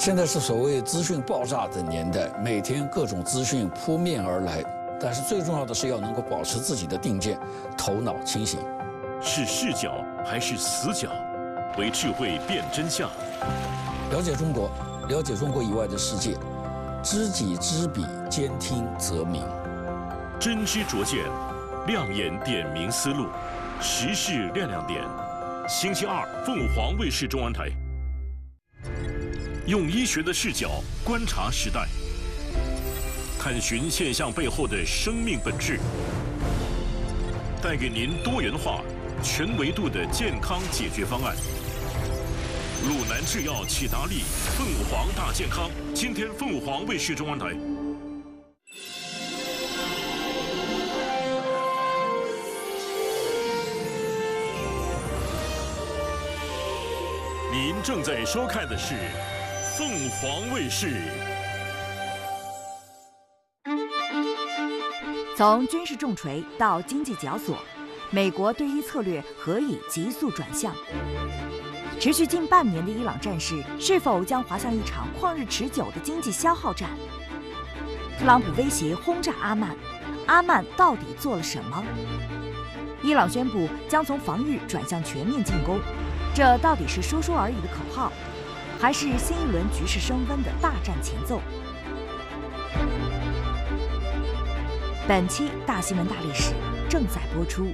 现在是所谓资讯爆炸的年代，每天各种资讯扑面而来，但是最重要的是要能够保持自己的定见，头脑清醒。 是视角还是死角？为智慧辨真相。 了解中国，了解中国以外的世界，知己知彼，兼听则明。 真知灼见，亮眼点明思路，时事亮亮点。星期二，凤凰卫视中文台。用医学的视角观察时代，探寻现象背后的生命本质，带给您多元化、全维度的健康解决方案。鲁南制药启达利，凤凰大健康。今天凤凰卫视中文台。您正在收看的是凤凰卫视。 从军事重锤到经济绞索，美国对伊策略何以急速转向？持续近半年的伊朗战事是否将滑向一场旷日持久的经济消耗战？特朗普威胁轰炸阿曼，阿曼到底做了什么？伊朗宣布将从防御转向全面进攻，这到底是说说而已的口号，还是新一轮局势升温的大战前奏？本期大新闻大历史正在播出。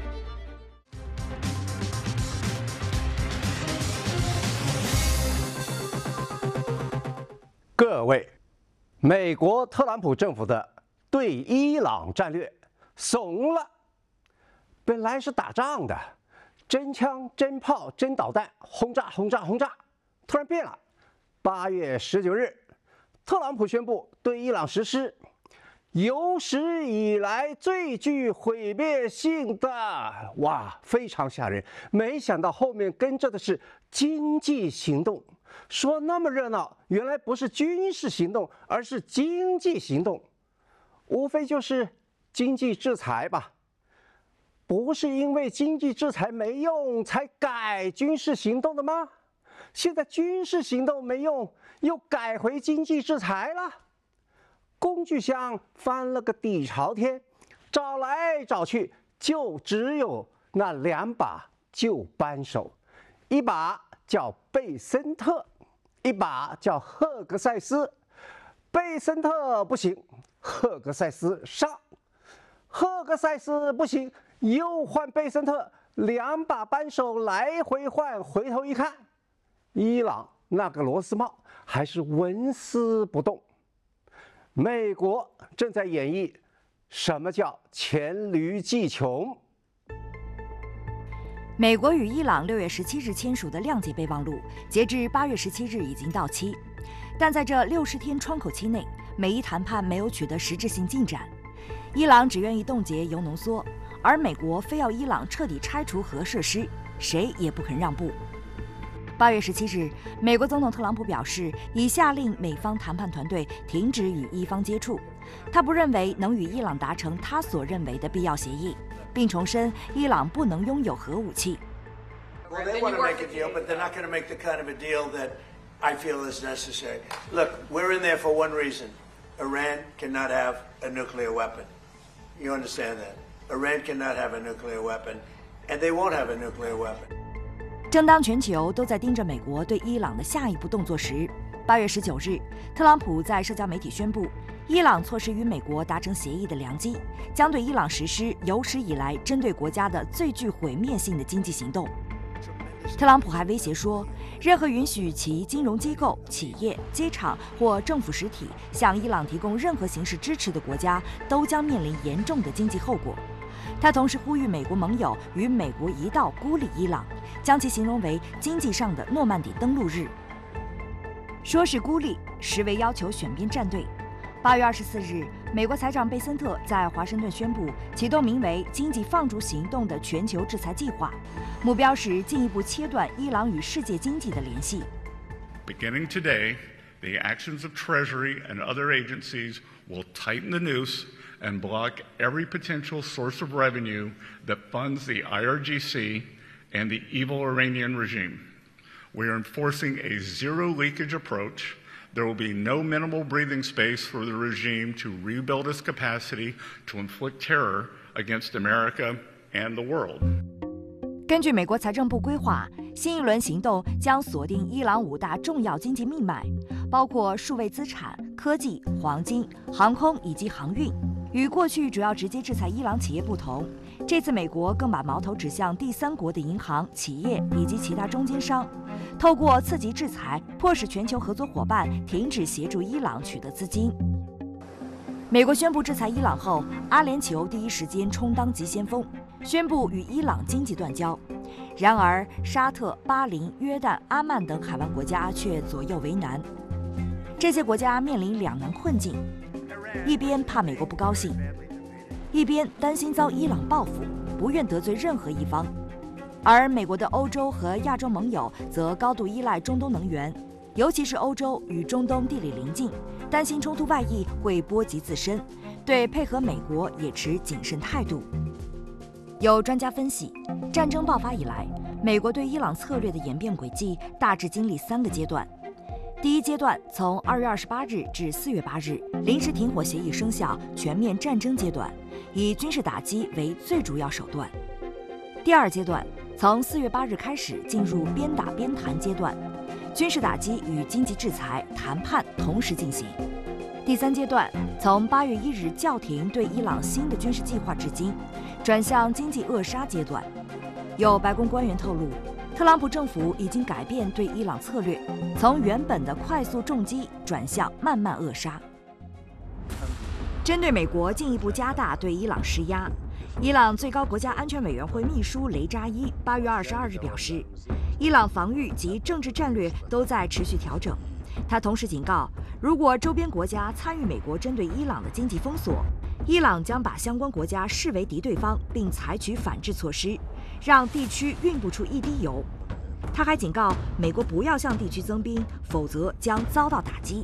各位，美国特朗普政府的对伊朗战略怂了。本来是打仗的，真枪、真炮、真导弹，轰炸、轰炸、轰炸，突然变了。8月19日，特朗普宣布对伊朗实施有史以来最具毁灭性的，哇，非常吓人。没想到后面跟着的是经济行动，说那么热闹，原来不是军事行动，而是经济行动，无非就是经济制裁吧。不是因为经济制裁没用才改军事行动的吗？现在军事行动没用，又改回经济制裁了。工具箱翻了个底朝天，找来找去就只有那2把旧扳手，一把叫贝森特，一把叫赫格塞斯。贝森特不行，赫格塞斯上；赫格塞斯不行，又换贝森特。2把扳手来回换，回头一看，伊朗那个螺丝帽还是纹丝不动。美国正在演绎什么叫黔驴技穷。 美国与伊朗6月17日签署的谅解备忘录，截至8月17日已经到期，但在这60天窗口期内，美伊谈判没有取得实质性进展。伊朗只愿意冻结铀浓缩，而美国非要伊朗彻底拆除核设施，谁也不肯让步。8月17日，美国总统特朗普表示，已下令美方谈判团队停止与伊方接触。他不认为能与伊朗达成他所认为的必要协议，并重申伊朗不能拥有核武器。 Well, they want to make a deal, but they're not going to make the kind of a deal that I feel is necessary. Look, we're in there for one reason. Iran cannot have a nuclear weapon. You understand that? Iran cannot have a nuclear weapon, and they won't have a nuclear weapon. 正当全球都在盯着美国对伊朗的下一步动作时，8月19日，特朗普在社交媒体宣布，伊朗错失与美国达成协议的良机，将对伊朗实施有史以来针对国家的最具毁灭性的经济行动。特朗普还威胁说，任何允许其金融机构、企业、机场或政府实体向伊朗提供任何形式支持的国家，都将面临严重的经济后果。他同时呼吁美国盟友与美国一道孤立伊朗，将其形容为经济上的诺曼底登陆日。说是孤立，实为要求选边站队。8月24日，美国财长贝森特在华盛顿宣布启动名为“经济放逐行动”的全球制裁计划，目标是进一步切断伊朗与世界经济的联系。 Beginning today, the actions of Treasury and other agencies will tighten the noose and block every potential source of revenue that funds the IRGC and the evil Iranian regime. We are enforcing a zero leakage approach There will be no minimal breathing space for the regime to rebuild its capacity to inflict terror against America and the world. 根据美国财政部规划，新一轮行动将锁定伊朗5大重要经济命脉，包括数位资产、科技、黄金、航空以及航运。与过去主要直接制裁伊朗企业不同，这次美国更把矛头指向第三国的银行、企业以及其他中间商，透过刺激制裁，迫使全球合作伙伴停止协助伊朗取得资金。美国宣布制裁伊朗后，阿联酋第一时间充当急先锋，宣布与伊朗经济断交。然而，沙特、巴林、约旦、阿曼等海湾国家却左右为难。这些国家面临两难困境：一边怕美国不高兴，一边担心遭伊朗报复，不愿得罪任何一方。而美国的欧洲和亚洲盟友则高度依赖中东能源，尤其是欧洲与中东地理邻近，担心冲突外溢会波及自身，对配合美国也持谨慎态度。有专家分析，战争爆发以来，美国对伊朗策略的演变轨迹大致经历3个阶段。第一阶段从2月28日至4月8日，临时停火协议生效，全面战争阶段，以军事打击为最主要手段。第二阶段从4月8日开始进入边打边谈阶段，军事打击与经济制裁谈判同时进行。第三阶段从8月1日叫停对伊朗新的军事计划至今，转向经济扼杀阶段。有白宫官员透露，特朗普政府已经改变对伊朗策略，从原本的快速重击转向慢慢扼杀。针对美国进一步加大对伊朗施压，伊朗最高国家安全委员会秘书雷扎伊8月22日表示，伊朗防御及政治战略都在持续调整。他同时警告，如果周边国家参与美国针对伊朗的经济封锁，伊朗将把相关国家视为敌对方，并采取反制措施，让地区运不出一滴油。他还警告美国不要向地区增兵，否则将遭到打击。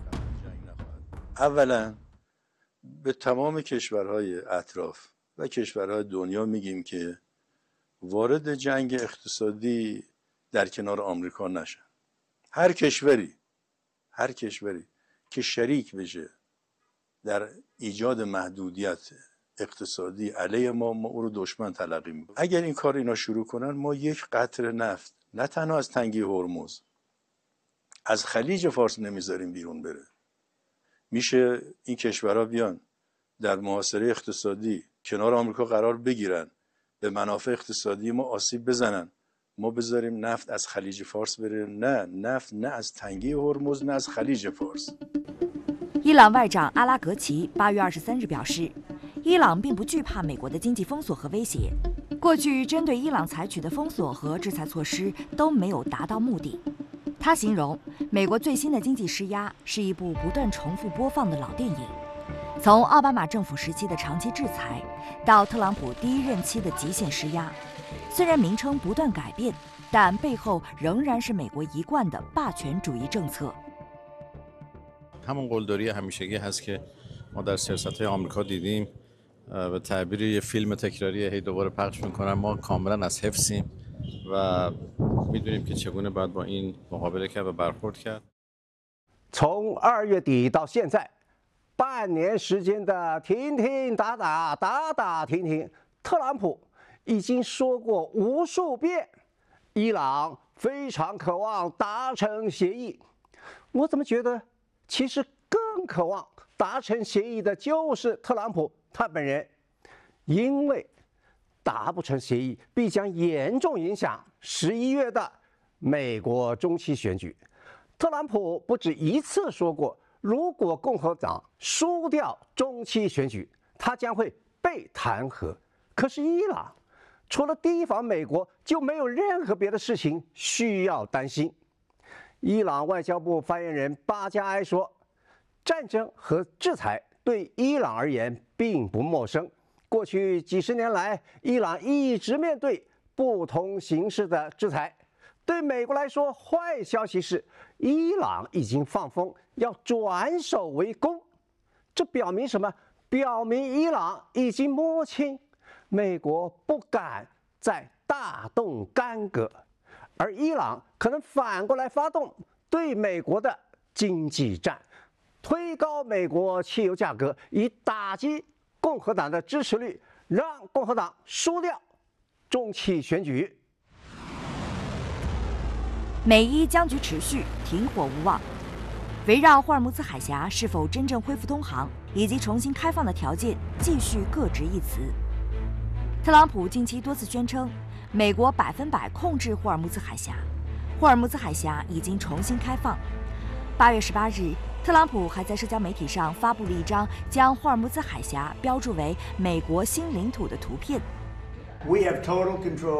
اولا به تمام کشورهای اطراف و کشورهای دنیا میگیم که وارد جنگ اقتصادی در کنار آمریکا نشن. هر کشوری که شریک بشه در ایجاد محدودیت اقتصادی علیه ما او رو دشمن تلقی میکنیم. اگر این کار اینا شروع کنن، ما یک قطره نفت نه تنها از تنگه هرمز، از خلیج فارس نمیذاریم بیرون بره. میشه این کشورها بیان در محاصره اقتصادی کنار آمریکا قرار بگیرن، به منافع اقتصادی ما آسیب بزنن، ما بذاریم نفت از خلیج فارس بره؟ نه، نفت نه از تنگه هرمز نه از خلیج فارس。 伊朗外长阿拉格齐8月23日表示，伊朗并不惧怕美国的经济封锁和威胁，过去针对伊朗采取的封锁和制裁措施都没有达到目的。他形容美国最新的经济施压是一部不断重复播放的老电影，从奥巴马政府时期的长期制裁，到特朗普第一任期的极限施压，虽然名称不断改变，但背后仍然是美国一贯的霸权主义政策。 همون قلدری همیشگی هست که ما در سیاست‌های آمریکا دیدیم. به تعبیر یه فیلم تکراری هی دوباره پخش می‌کنن. ما کاملا از حفظیم و می‌دونیم که چگونه باید با این مقابله کرد و برخورد کرد. 从2月底到现在，半年时间的停停打打，打打停停，特朗普已经说过无数遍，伊朗非常渴望达成协议。我怎么觉得？其实更渴望达成协议的就是特朗普他本人，因为达不成协议必将严重影响11月的美国中期选举。特朗普不止一次说过，如果共和党输掉中期选举，他将会被弹劾。可是伊朗除了提防美国，就没有任何别的事情需要担心。伊朗外交部发言人巴加埃说，战争和制裁对伊朗而言并不陌生。过去几十年来，伊朗一直面对不同形式的制裁。对美国来说，坏消息是伊朗已经放风，要转守为攻。这表明什么？表明伊朗已经摸清美国不敢再大动干戈，而伊朗可能反过来发动对美国的经济战，推高美国汽油价格，以打击共和党的支持率，让共和党输掉中期选举。 美伊僵局持续，停火无望。围绕霍尔木兹海峡是否真正恢复通航以及重新开放的条件，继续各执一词。特朗普近期多次宣称，美国100%控制霍尔木兹海峡，霍尔木兹海峡已经重新开放。8月18日，特朗普还在社交媒体上发布了一张将霍尔木兹海峡标注为美国新领土的图片。 We have total control